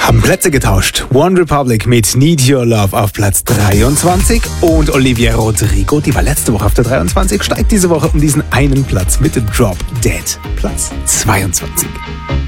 Haben Plätze getauscht. One Republic mit Need Your Love auf Platz 23 und Olivia Rodrigo, die war letzte Woche auf der 23, steigt diese Woche um diesen einen Platz mit Drop Dead, Platz 22.